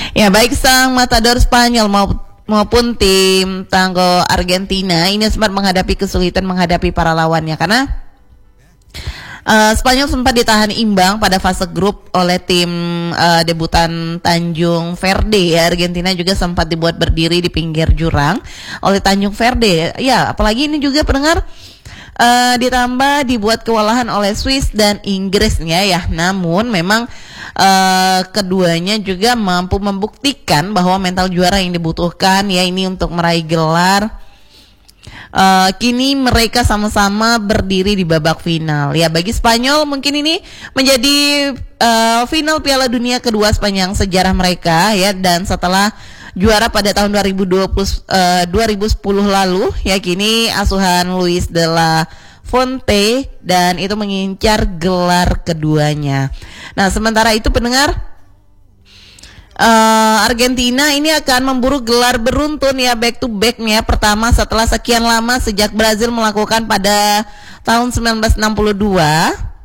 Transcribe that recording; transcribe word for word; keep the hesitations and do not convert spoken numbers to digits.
Ya, baik sang matador Spanyol maupun maupun tim tanggo Argentina ini sempat menghadapi kesulitan menghadapi para lawannya karena uh, Spanyol sempat ditahan imbang pada fase grup oleh tim uh, debutan Tanjung Verde. Ya, Argentina juga sempat dibuat berdiri di pinggir jurang oleh Tanjung Verde. Ya, apalagi ini juga pendengar uh, ditambah dibuat kewalahan oleh Swiss dan Inggrisnya ya. Namun memang Uh, keduanya juga mampu membuktikan bahwa mental juara yang dibutuhkan ya ini untuk meraih gelar. Uh, kini mereka sama-sama berdiri di babak final. Ya, bagi Spanyol mungkin ini menjadi uh, final Piala Dunia kedua sepanjang sejarah mereka ya, dan setelah juara pada tahun dua ribu dua puluh, uh, dua ribu sepuluh lalu ya, kini asuhan Luis de la Fonte dan itu mengincar gelar keduanya. Nah, sementara itu pendengar, uh, Argentina ini akan memburu gelar beruntun ya, back to back-nya pertama setelah sekian lama sejak Brazil melakukan pada tahun sembilan belas enam puluh dua.